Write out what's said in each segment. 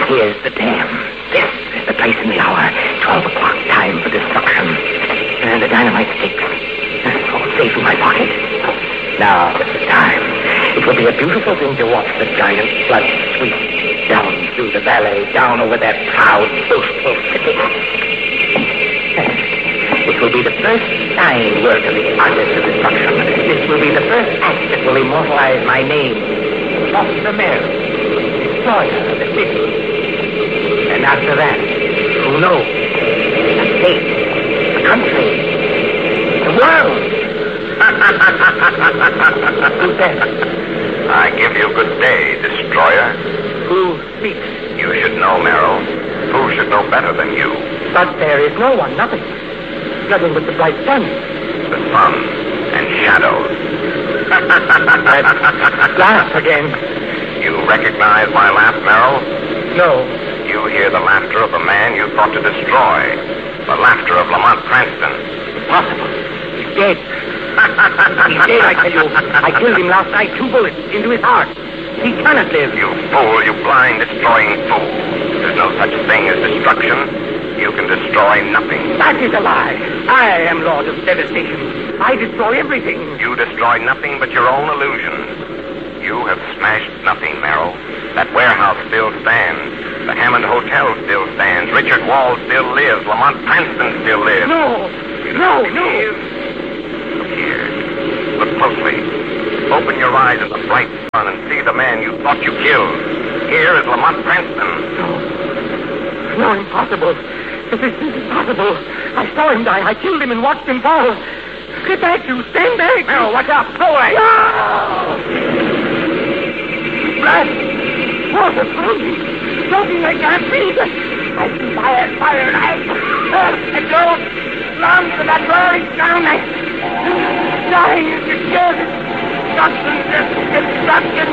Here's the dam. This is the place in the hour. 12 o'clock, time for destruction. And the dynamite sticks. All safe in my pocket. Now is the time. It will be a beautiful thing to watch the giant flood sweep down through the valley, down over that proud, boastful city. It will be the first fine work of the artist of destruction. This will be the first act that will immortalize my name. Foster Mare, destroyer of the city. And after that, who knows? The state, the country, the world. Who's that? I give you good day, destroyer. Who speaks? You should know, Merrill. Who should know better than you? But there is no one, nothing. Nothing but the bright sun. The sun and shadows. Laugh again. You recognize my laugh, Merrill? No. You hear the laughter of the man you thought to destroy. The laughter of Lamont Cranston. Impossible. He's dead. He's dead, I tell you. I killed him last night, 2 bullets into his heart. He cannot live. You fool, you blind, destroying fool. There's no such thing as destruction. You can destroy nothing. That is a lie. I am Lord of Devastation. I destroy everything. You destroy nothing but your own illusion. You have smashed nothing, Merrill. That warehouse still stands. The Hammond Hotel still stands. Richard Wall still lives. Lamont Cranston still lives. No. Look here. Look closely. Open your eyes in the bright sun and see the man you thought you killed. Here is Lamont Cranston. No, impossible. This is impossible. I saw him die. I killed him and watched him fall. Get back, you. Stand back. No, watch out. Go away. No! Blood. Water from me. Something I can't breathe. I see fire. I don't long for that roaring sound. Dying is the cure. Destruction.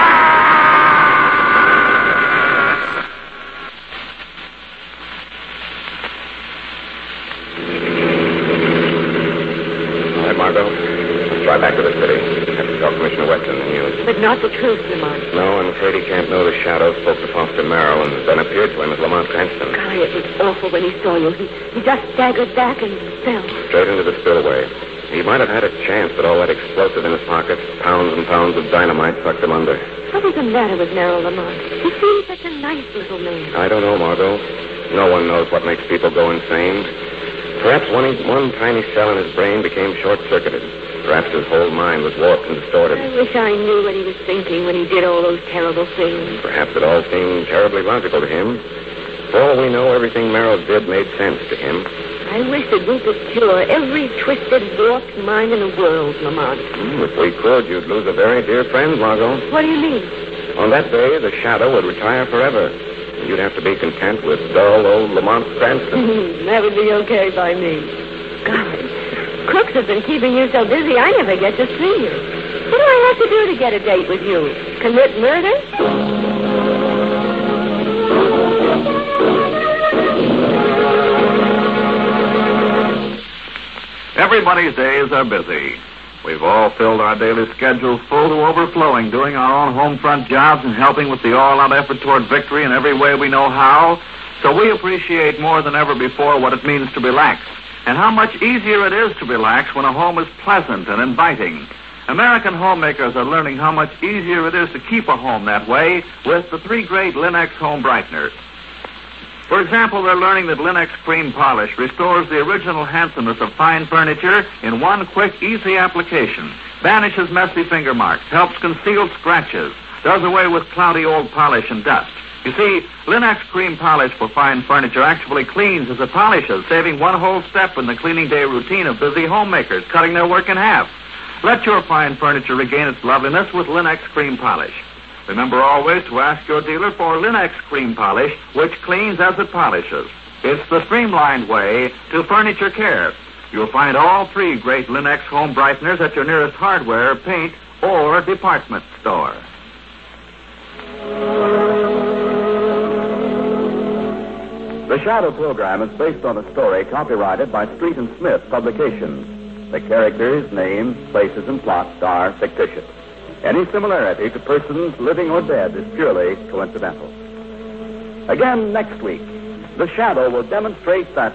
Margot, let's drive back to the city. Have to tell Commissioner Weston the news. But not the truth, Lamont. No, I'm afraid he can't know the shadow spoke to Foster Merrill and then appeared to him as Lamont Cranston. Golly, it was awful when he saw you. He just staggered back and fell. Straight into the spillway. He might have had a chance, but all that explosive in his pocket, pounds and pounds of dynamite, sucked him under. What was the matter with Merrill, Lamont? He seemed such a nice little man. I don't know, Margot. No one knows what makes people go insane. Perhaps one tiny cell in his brain became short-circuited. Perhaps his whole mind was warped and distorted. I wish I knew what he was thinking when he did all those terrible things. Perhaps it all seemed terribly logical to him. For all we know, everything Merrill did made sense to him. I wish that we could cure every twisted, warped mind in the world, Lamont. If we could, you'd lose a very dear friend, Margot. What do you mean? On that day, the shadow would retire forever. You'd have to be content with dull old Lamont Cranston. That would be okay by me. Golly, crooks have been keeping you so busy, I never get to see you. What do I have to do to get a date with you? Commit murder? Everybody's days are busy. We've all filled our daily schedules full to overflowing, doing our own home front jobs and helping with the all-out effort toward victory in every way we know how. So we appreciate more than ever before what it means to relax, and how much easier it is to relax when a home is pleasant and inviting. American homemakers are learning how much easier it is to keep a home that way with the 3 great Linux home brighteners. For example, they're learning that Linux Cream Polish restores the original handsomeness of fine furniture in one quick, easy application, banishes messy finger marks, helps conceal scratches, does away with cloudy old polish and dust. You see, Linux Cream Polish for fine furniture actually cleans as it polishes, saving one whole step in the cleaning day routine of busy homemakers, cutting their work in half. Let your fine furniture regain its loveliness with Linux Cream Polish. Remember always to ask your dealer for Linux Cream Polish, which cleans as it polishes. It's the streamlined way to furniture care. You'll find all 3 great Linux home brighteners at your nearest hardware, paint, or department store. The Shadow program is based on a story copyrighted by Street and Smith Publications. The characters, names, places, and plots are fictitious. Any similarity to persons living or dead is purely coincidental. Again next week, the Shadow will demonstrate that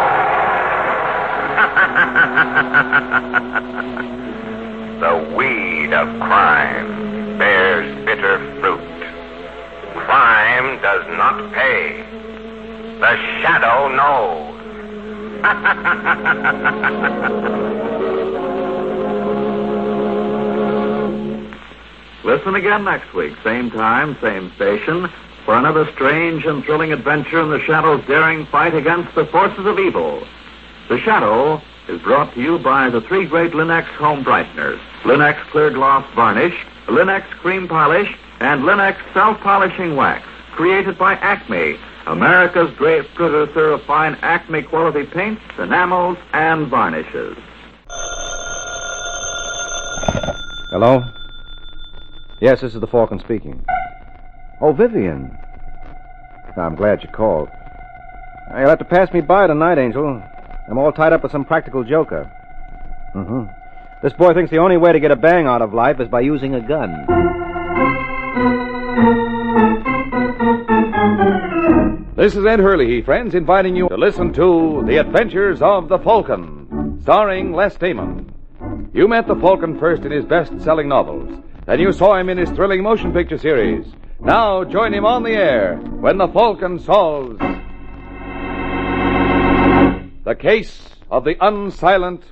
the weed of crime bears bitter fruit. Crime does not pay. The Shadow knows. Listen again next week, same time, same station, for another strange and thrilling adventure in the Shadow's daring fight against the forces of evil. The Shadow is brought to you by the three great Linex home brighteners: Linex Clear Gloss Varnish, Linex Cream Polish, and Linex Self-Polishing Wax, created by Acme, America's great producer of fine Acme quality paints, enamels, and varnishes. Hello? Yes, this is the Falcon speaking. Oh, Vivian. I'm glad you called. You'll have to pass me by tonight, Angel. I'm all tied up with some practical joker. Mm-hmm. This boy thinks the only way to get a bang out of life is by using a gun. This is Ed Hurley, friends, inviting you to listen to The Adventures of the Falcon, starring Les Damon. You met the Falcon first in his best-selling novels. Then you saw him in his thrilling motion picture series. Now join him on the air when the Falcon solves the case of the unsilent